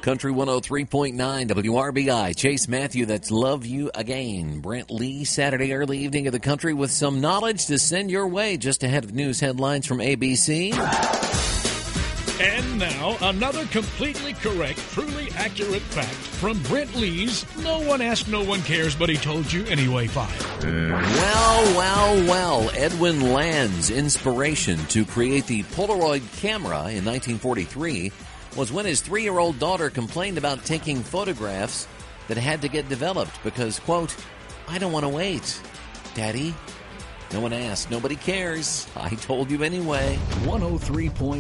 Country 103.9 WRBI. Chase Matthew, that's Love You Again. Brent Lee, Saturday early evening of the country with some knowledge to send your way just ahead of news headlines from ABC. And now, another completely correct, truly accurate fact from Brent Lee's No One Asked, No One Cares, But He Told You Anyway file. Well. Edwin Land's inspiration to create the Polaroid camera in 1943 was when his 3-year-old daughter complained about taking photographs that had to get developed because, quote, I don't want to wait, Daddy. No one asked. Nobody cares. I told you anyway. 103.9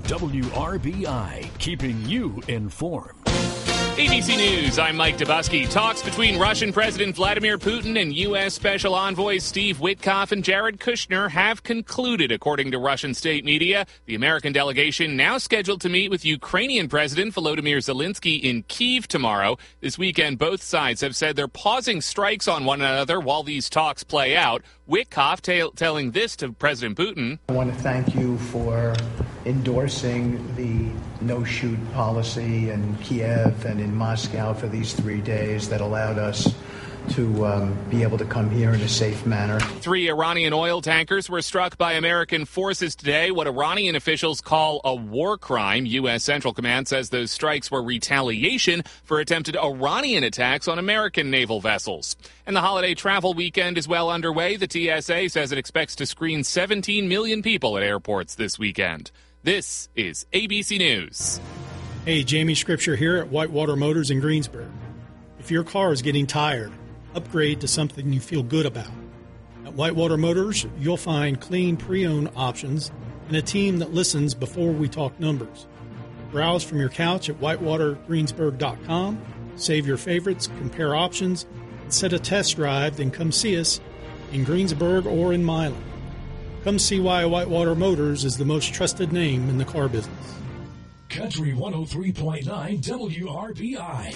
WRBI, keeping you informed. ABC News, I'm Mike Dubusky. Talks between Russian President Vladimir Putin and U.S. Special Envoys Steve Witkoff and Jared Kushner have concluded, according to Russian state media. The American delegation now scheduled to meet with Ukrainian President Volodymyr Zelensky in Kyiv tomorrow. This weekend, both sides have said they're pausing strikes on one another while these talks play out. Witkoff telling this to President Putin. I want to thank you for endorsing the no-shoot policy in Kiev and in Moscow for these 3 days that allowed us to be able to come here in a safe manner. 3 Iranian oil tankers were struck by American forces today, what Iranian officials call a war crime. U.S. Central Command says those strikes were retaliation for attempted Iranian attacks on American naval vessels. And the holiday travel weekend is well underway. The TSA says it expects to screen 17 million people at airports this weekend. This is ABC News. Hey, Jamie Scripture here at Whitewater Motors in Greensburg. If your car is getting tired, upgrade to something you feel good about. At Whitewater Motors, you'll find clean pre-owned options and a team that listens before we talk numbers. Browse from your couch at whitewatergreensburg.com, save your favorites, compare options, and set a test drive, then come see us in Greensburg or in Milan. Come see why Whitewater Motors is the most trusted name in the car business. Country 103.9 WRBI.